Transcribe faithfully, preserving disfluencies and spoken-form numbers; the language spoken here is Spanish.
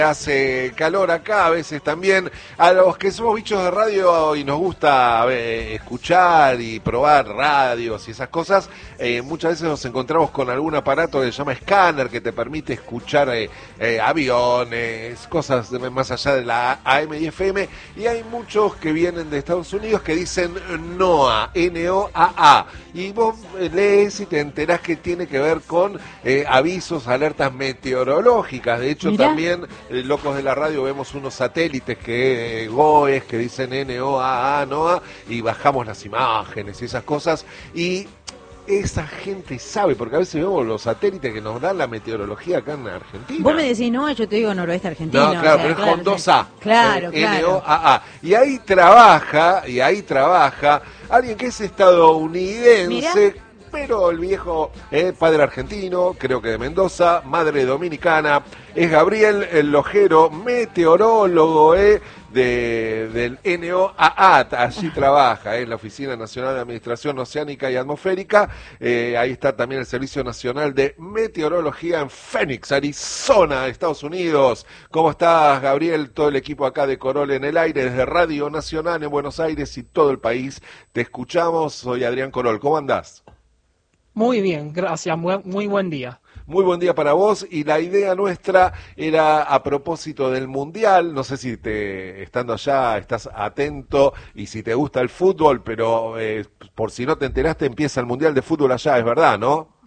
Hace calor acá a veces también. A los que somos bichos de radio y nos gusta eh, escuchar y probar radios y esas cosas, eh, muchas veces nos encontramos con algún aparato que se llama escáner, que te permite escuchar eh, eh, aviones, cosas de, más allá de la A M y F M, y hay muchos que vienen de Estados Unidos que dicen NOAA, N O A A, y vos lees y te enterás que tiene que ver con eh, avisos, alertas meteorológicas. De hecho, Mirá. también Eh, locos de la radio vemos unos satélites que eh, GOES que dicen N O A A, NOAA, y bajamos las imágenes y esas cosas, y esa gente sabe, porque a veces vemos los satélites que nos dan la meteorología acá en Argentina. Vos me decís no, yo te digo noroeste argentino. No, claro, o sea, pero es claro, con dos A. Claro, eh, claro. N O A A. Y ahí trabaja, y ahí trabaja alguien que es estadounidense, Mirá. pero el viejo eh, padre argentino, creo que de Mendoza, madre dominicana, es Gabriel el Lojero, meteorólogo eh, de, del N O A A, allí trabaja eh, en la Oficina Nacional de Administración Oceánica y Atmosférica. Eh, ahí está también el Servicio Nacional de Meteorología en Phoenix, Arizona, Estados Unidos. ¿Cómo estás, Gabriel? Todo el equipo acá de Corol en el aire, desde Radio Nacional en Buenos Aires y todo el país. Te escuchamos, soy Adrián Corol. ¿Cómo andás? Muy bien, gracias, muy, muy buen día. Muy buen día para vos, y la idea nuestra era a propósito del Mundial. No sé si te estando allá estás atento y si te gusta el fútbol, pero eh, por si no te enteraste, empieza el Mundial de Fútbol allá, es verdad, ¿no?